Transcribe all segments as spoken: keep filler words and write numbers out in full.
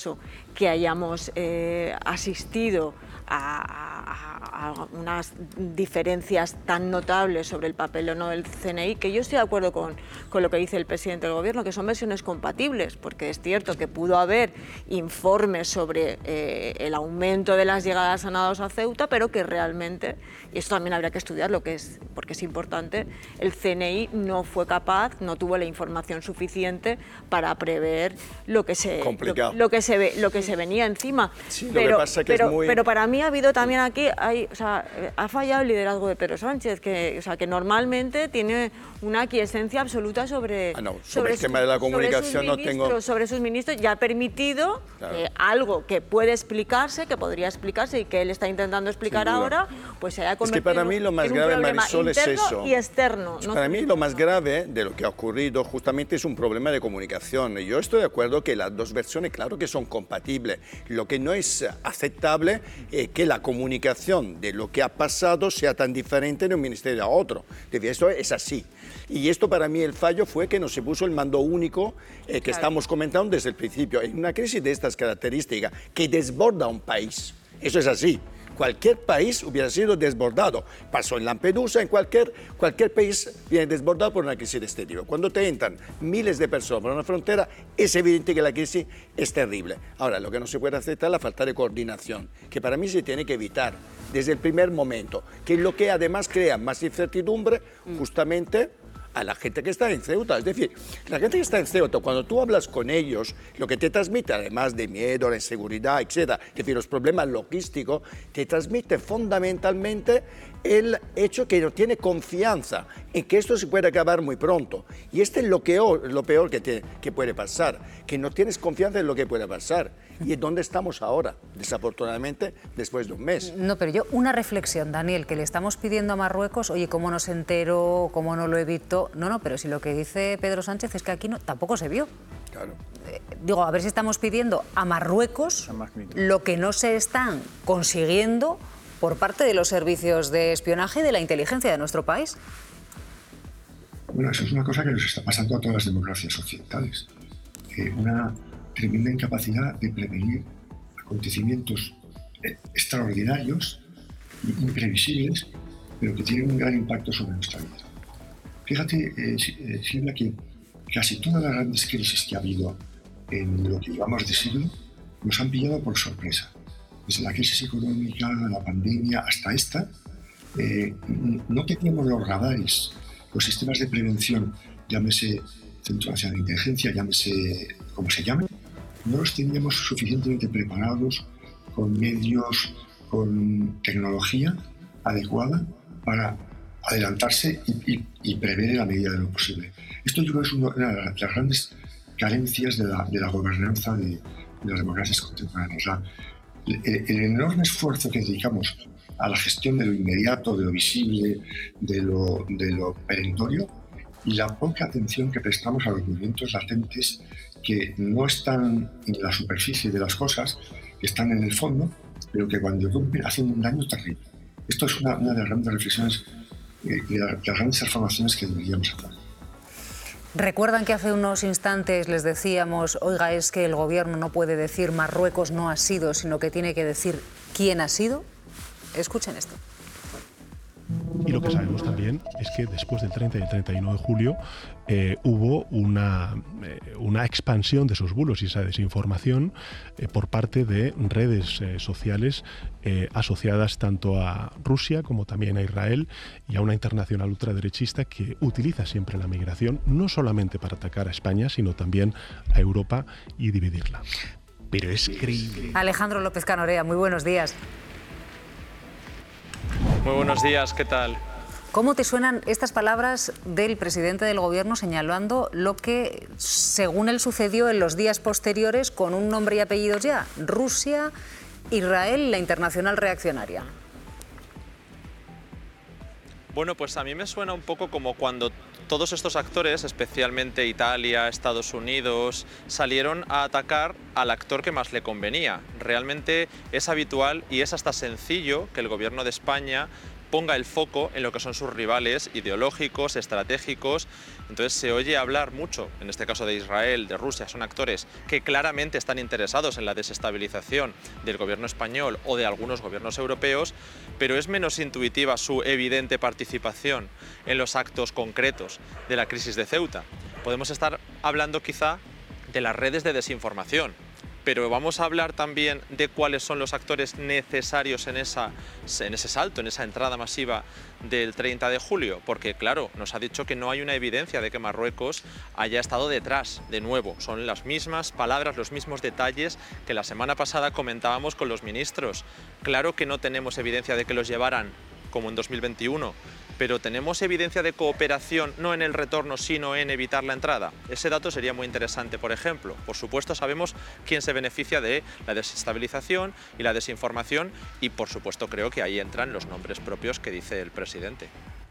caso que hayamos eh, asistido a, a, a unas diferencias tan notables sobre el papel o no del C N I, que yo estoy de acuerdo con, con lo que dice el presidente del Gobierno, que son versiones compatibles, porque es cierto que pudo haber informes sobre eh, el aumento de las llegadas a nadaos a Ceuta, pero que realmente, y esto también habría que estudiarlo, que es, porque es importante, el C N I no fue capaz, no tuvo la información suficiente para prever lo que se, lo, lo que se, ve, lo que se venía encima. Sí, pero, lo que pasa que pero, es muy... pero para mí ha habido también aquí, hay, o sea, ha fallado el liderazgo de Pedro Sánchez, que, o sea, que normalmente tiene una aquiescencia absoluta sobre, ah, no, sobre, sobre el su, tema de la comunicación no tengo... sobre sus ministros, y ha permitido claro. que algo que puede explicarse, que podría explicarse y que él está intentando explicar ahora, pues se haya convertido es que para mí lo más en un grave, problema Marisol, interno es eso. y externo. No para mí lo más grave de lo que ha ocurrido justamente es un problema de comunicación. Yo estoy de acuerdo que las dos versiones, claro que son compatibles. Lo que no es aceptable es que la comunicación de lo que ha pasado sea tan diferente de un ministerio a otro. Esto es así. Y esto para mí el fallo fue que no se puso el mando único eh, que claro. estamos comentando desde el principio. En una crisis de estas características que desborda un país, eso es así. Cualquier país hubiera sido desbordado. Pasó en Lampedusa, en cualquier, cualquier país viene desbordado por una crisis de este tipo. Cuando te entran miles de personas por una frontera, es evidente que la crisis es terrible. Ahora, lo que no se puede aceptar es la falta de coordinación, que para mí se tiene que evitar desde el primer momento, que es lo que además crea más incertidumbre justamente a la gente que está en Ceuta. Es decir, la gente que está en Ceuta, cuando tú hablas con ellos, lo que te transmite, además de miedo, la inseguridad, etcétera, es decir, los problemas logísticos, te transmite fundamentalmente el hecho que no tiene confianza en que esto se puede acabar muy pronto. Y este es lo, que, lo peor que, te, que puede pasar, que no tienes confianza en lo que puede pasar. ¿Y es dónde estamos ahora? Desafortunadamente, después de un mes. No, pero yo, una reflexión, Daniel, que le estamos pidiendo a Marruecos, oye, ¿cómo no se enteró? ¿Cómo no lo evitó? No, no, pero si lo que dice Pedro Sánchez es que aquí no, tampoco se vio. Claro. Eh, digo, a ver si estamos pidiendo a Marruecos lo que no se están consiguiendo por parte de los servicios de espionaje y de la inteligencia de nuestro país. Bueno, eso es una cosa que nos está pasando a todas las democracias occidentales. Eh, una tremenda incapacidad de prevenir acontecimientos eh, extraordinarios, imprevisibles, pero que tienen un gran impacto sobre nuestra vida. Fíjate, eh, eh, Silvia, que casi todas las grandes crisis que ha habido en lo que llevamos de siglo nos han pillado por sorpresa. Desde la crisis económica, la pandemia, hasta esta, eh, no teníamos los radares, los sistemas de prevención, llámese Centro Nacional de Inteligencia, llámese como se llame, no los teníamos suficientemente preparados con medios, con tecnología adecuada para adelantarse y, y, y prever en la medida de lo posible. Esto yo creo que es una de las grandes carencias de la, de la gobernanza de, de las democracias contemporáneas. La, el, el enorme esfuerzo que dedicamos a la gestión de lo inmediato, de lo visible, de lo, de lo perentorio, y la poca atención que prestamos a los movimientos latentes que no están en la superficie de las cosas, que están en el fondo, pero que cuando rompen hacen un daño terrible. Esto es una, una de las grandes reflexiones eh, de, las, de las grandes transformaciones que deberíamos hacer. ¿Recuerdan que hace unos instantes les decíamos, oiga, es que el gobierno no puede decir Marruecos no ha sido, sino que tiene que decir quién ha sido? Escuchen esto. Y lo que sabemos también es que después del treinta y el treinta y uno de julio eh, hubo una, eh, una expansión de esos bulos y esa desinformación eh, por parte de redes eh, sociales eh, asociadas tanto a Rusia como también a Israel y a una internacional ultraderechista que utiliza siempre la migración no solamente para atacar a España, sino también a Europa y dividirla. Pero es creíble. Alejandro López Canorea, muy buenos días. Muy buenos días, ¿qué tal? ¿Cómo te suenan estas palabras del presidente del gobierno señalando lo que, según él, sucedió en los días posteriores con un nombre y apellidos ya? Rusia, Israel, la internacional reaccionaria. Bueno, pues a mí me suena un poco como cuando todos estos actores, especialmente Italia, Estados Unidos, salieron a atacar al actor que más le convenía. Realmente es habitual y es hasta sencillo que el gobierno de España ponga el foco en lo que son sus rivales ideológicos, estratégicos. Entonces se oye hablar mucho, en este caso de Israel, de Rusia, son actores que claramente están interesados en la desestabilización del gobierno español o de algunos gobiernos europeos, pero es menos intuitiva su evidente participación en los actos concretos de la crisis de Ceuta. Podemos estar hablando quizá de las redes de desinformación, pero vamos a hablar también de cuáles son los actores necesarios en, esa, en ese salto, en esa entrada masiva del treinta de julio, porque claro, nos ha dicho que no hay una evidencia de que Marruecos haya estado detrás. De nuevo, son las mismas palabras, los mismos detalles que la semana pasada comentábamos con los ministros. Claro que no tenemos evidencia de que los llevaran como en dos mil veintiuno, pero ¿tenemos evidencia de cooperación no en el retorno, sino en evitar la entrada? Ese dato sería muy interesante, por ejemplo. Por supuesto, sabemos quién se beneficia de la desestabilización y la desinformación y, por supuesto, creo que ahí entran los nombres propios que dice el presidente.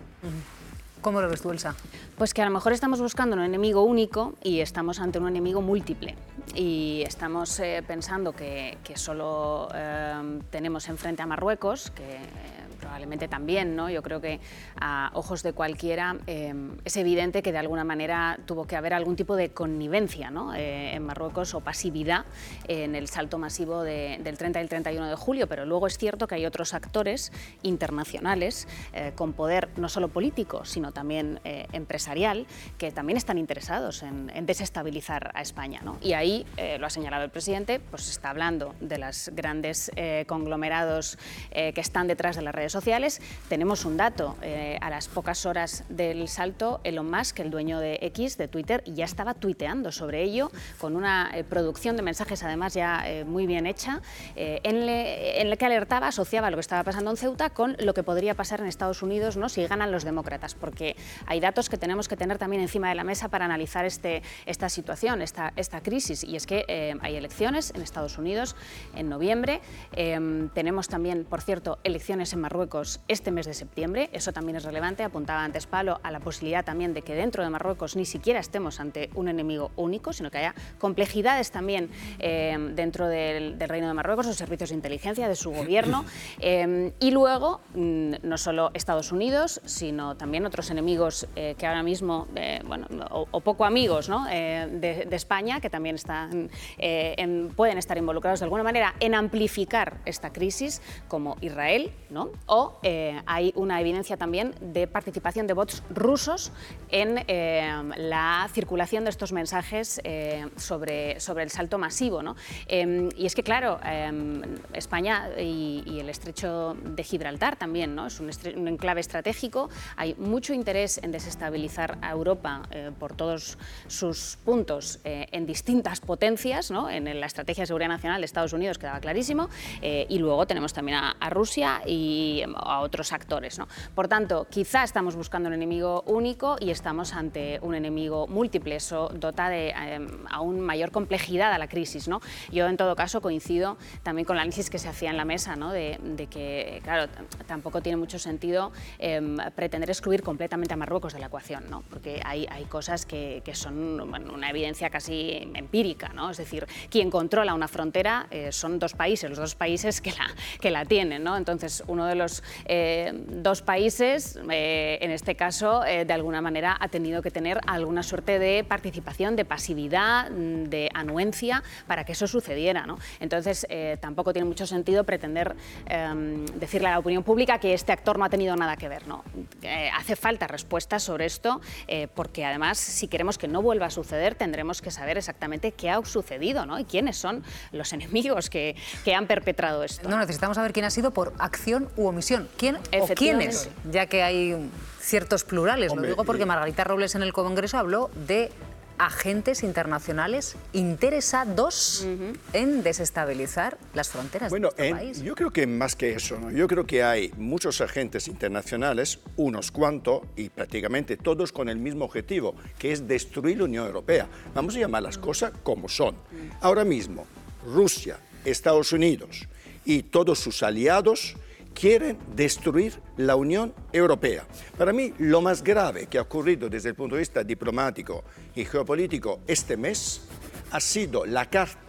¿Cómo lo ves tú, Elsa? Pues que a lo mejor estamos buscando un enemigo único y estamos ante un enemigo múltiple. Y estamos eh, pensando que, que solo eh, tenemos enfrente a Marruecos, que eh, probablemente también, ¿no? Yo creo que a ojos de cualquiera eh, es evidente que de alguna manera tuvo que haber algún tipo de connivencia, ¿no? eh, en Marruecos o pasividad en el salto masivo de, del treinta y el treinta y uno de julio, pero luego es cierto que hay otros actores internacionales eh, con poder no solo político, sino también eh, empresarial, que también están interesados en, en desestabilizar a España, ¿no? Y ahí, eh, lo ha señalado el presidente, pues está hablando de los grandes eh, conglomerados eh, que están detrás de las redes sociales. Tenemos un dato, eh, a las pocas horas del salto, Elon Musk, el dueño de X, de Twitter, ya estaba tuiteando sobre ello, con una eh, producción de mensajes además ya eh, muy bien hecha, eh, en, le, en la que alertaba, asociaba lo que estaba pasando en Ceuta con lo que podría pasar en Estados Unidos, ¿no?, si ganan los demócratas, porque hay datos que tenemos que tener también encima de la mesa para analizar este, esta situación, esta, esta crisis, y es que eh, hay elecciones en Estados Unidos en noviembre, eh, tenemos también, por cierto, elecciones en Marruecos este mes de septiembre. Eso también es relevante. Apuntaba antes Pablo a la posibilidad también de que dentro de Marruecos ni siquiera estemos ante un enemigo único, sino que haya complejidades también eh, dentro del, del Reino de Marruecos, los servicios de inteligencia de su gobierno, eh, y luego no solo Estados Unidos, sino también otros enemigos eh, que ahora mismo, eh, bueno, o, o poco amigos, ¿no?, eh, de, de España, que también están, eh, en, pueden estar involucrados de alguna manera en amplificar esta crisis, como Israel, ¿no? O eh, hay una evidencia también de participación de bots rusos en eh, la circulación de estos mensajes eh, sobre, sobre el salto masivo, ¿no? Eh, y es que, claro, eh, España y, y el estrecho de Gibraltar también, ¿no?, es un, un enclave estratégico. Hay mucho interés en desestabilizar a Europa eh, por todos sus puntos eh, en distintas potencias, ¿no?, en la estrategia de seguridad nacional de Estados Unidos quedaba clarísimo, eh, y luego tenemos también a, a Rusia y a otros actores, ¿no? Por tanto, quizá estamos buscando un enemigo único y estamos ante un enemigo múltiple. Eso dota de eh, aún mayor complejidad a la crisis, ¿no? Yo, en todo caso, coincido también con el análisis que se hacía en la mesa, ¿no?, de, de que, claro, tampoco tiene mucho sentido eh, pretender excluir completamente a Marruecos de la ecuación, ¿no?, porque hay, hay cosas que, que son, bueno, una evidencia casi empírica, ¿no? Es decir, quien controla una frontera eh, son dos países, los dos países que la, que la tienen, ¿no? Entonces, uno de los eh, dos países, eh, en este caso, eh, de alguna manera ha tenido que tener alguna suerte de participación, de pasividad, de anuencia para que eso sucediera, ¿no? Entonces, eh, tampoco tiene mucho sentido pretender eh, decirle a la opinión pública que este actor no ha tenido nada que ver, ¿no? Eh, hace falta respuestas sobre esto, eh, porque además, si queremos que no vuelva a suceder, tendremos que saber exactamente qué ha sucedido, ¿no?, y quiénes son los enemigos que, que han perpetrado esto. No, necesitamos saber quién ha sido por acción u omisión. ¿Quién o quiénes? Ya que hay ciertos plurales. Hombre, lo digo porque Margarita Robles en el Congreso habló de agentes internacionales interesados uh-huh. en desestabilizar las fronteras bueno, de nuestro en, país. Yo creo que más que eso, ¿no? Yo creo que hay muchos agentes internacionales, unos cuantos, y prácticamente todos con el mismo objetivo, que es destruir la Unión Europea. Vamos a llamar las cosas como son. Ahora mismo, Rusia, Estados Unidos y todos sus aliados quieren destruir la Unión Europea. Para mí, lo más grave que ha ocurrido desde el punto de vista diplomático y geopolítico este mes ha sido la carta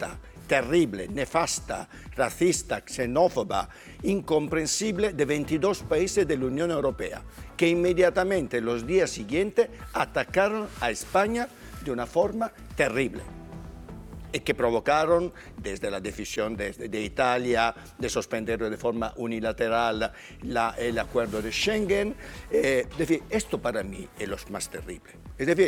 terrible, nefasta, racista, xenófoba, incomprensible de veintidós países de la Unión Europea, que inmediatamente los días siguientes atacaron a España de una forma terrible y que provocaron desde la decisión de, de Italia de suspender de forma unilateral la, el acuerdo de Schengen. Eh, es decir, esto para mí es lo más terrible. Es decir,